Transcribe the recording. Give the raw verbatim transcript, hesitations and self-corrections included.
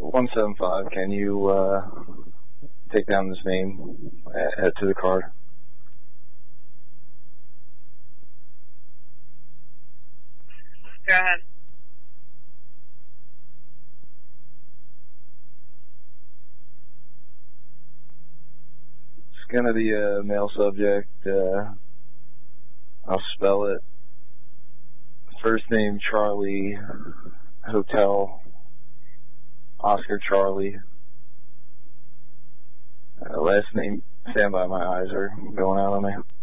one seven five, can you uh, take down this name, add to the card? Go ahead. It's going to be a male subject. Uh, I'll spell it. First name, Charlie, Hotel, Oscar Charlie. Uh, last name, stand by, my eyes are going out on me.